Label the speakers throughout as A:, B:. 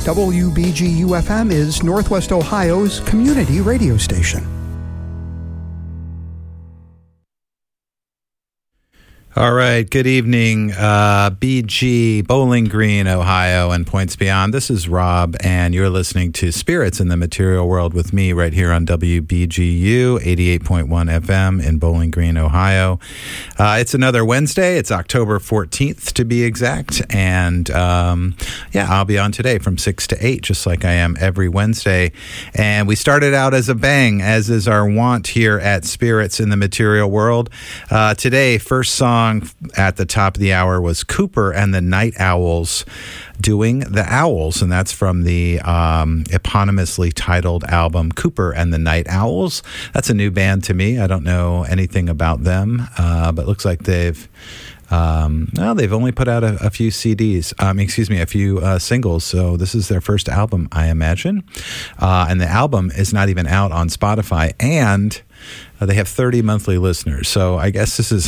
A: WBGU-FM is Northwest Ohio's community radio station.
B: All right, good evening, BG, Bowling Green, Ohio, and points beyond. This is Rob, and you're listening to Spirits in the Material World with me right here on WBGU 88.1 FM in Bowling Green, Ohio. It's another Wednesday. It's October 14th to be exact, and I'll be on today from 6 to 8, just like I am every Wednesday. And we started out as a bang, as is our wont here at Spirits in the Material World. Today, first song at the top of the hour was Cooper and the Night Owls doing The Owls, and that's from the eponymously titled album Cooper and the Night Owls. That's a new band to me. I don't know anything about them, but it looks like they've only put out a few CDs, a few singles, so this is their first album, I imagine. And the album is not even out on Spotify, and they have 30 monthly listeners, so I guess this is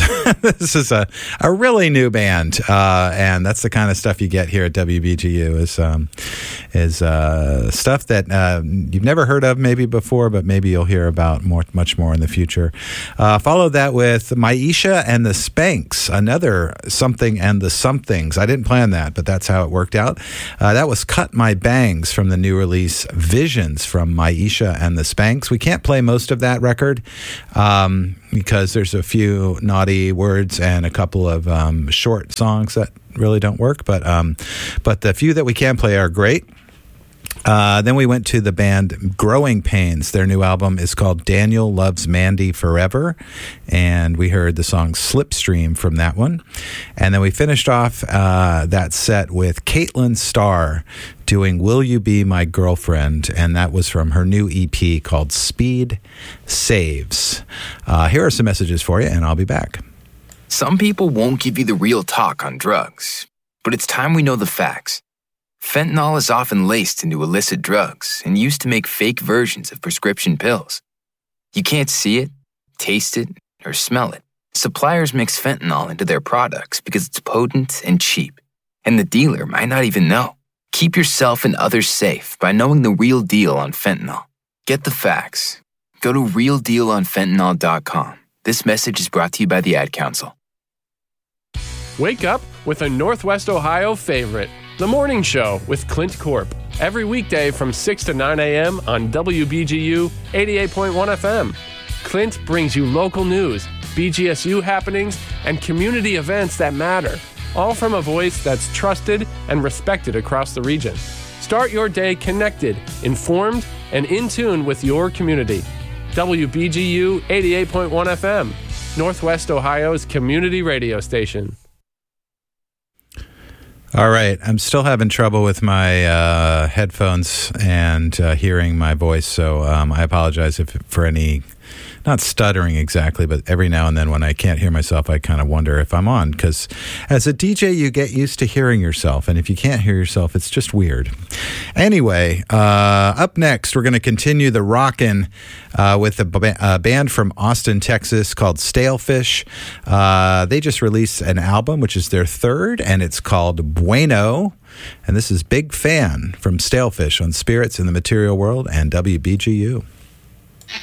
B: a really new band, and that's the kind of stuff you get here at WBGU is stuff that you've never heard of maybe before, but maybe you'll hear about much more in the future. Followed that with Maisha and the Spanks, another something and the somethings. I didn't plan that, but that's how it worked out. That was Cut My Bangs from the new release Visions from Maisha and the Spanks. We can't play most of that record, because there's a few naughty words and a couple of short songs that really don't work, but the few that we can play are great. Then we went to the band Growing Pains. Their new album is called Daniel Loves Mandy Forever, and we heard the song Slipstream from that one. And then we finished off that set with Caitlin Starr doing Will You Be My Girlfriend, and that was from her new EP called Speed Saves. Here are some messages for you, and I'll be back.
C: Some people won't give you the real talk on drugs, but it's time we know the facts. Fentanyl is often laced into illicit drugs and used to make fake versions of prescription pills. You can't see it, taste it, or smell it. Suppliers mix fentanyl into their products because it's potent and cheap, and the dealer might not even know. Keep yourself and others safe by knowing the real deal on fentanyl. Get the facts. Go to realdealonfentanyl.com. This message is brought to you by the Ad Council.
D: Wake up with a Northwest Ohio favorite, The Morning Show with Clint Corp. Every weekday from 6 to 9 a.m. on WBGU 88.1 FM. Clint brings you local news, BGSU happenings, and community events that matter, all from a voice that's trusted and respected across the region. Start your day connected, informed, and in tune with your community. WBGU 88.1 FM, Northwest Ohio's community radio station.
B: All right. I'm still having trouble with my headphones and hearing my voice, so I apologize for any, not stuttering exactly, but every now and then when I can't hear myself, I kind of wonder if I'm on, because as a DJ, you get used to hearing yourself, and if you can't hear yourself, it's just weird. Anyway, up next, we're going to continue the rockin' with a band from Austin, Texas called Stalefish. They just released an album, which is their third, and it's called Bueno. And this is Big Fan from Stalefish on Spirits in the Material World and WBGU.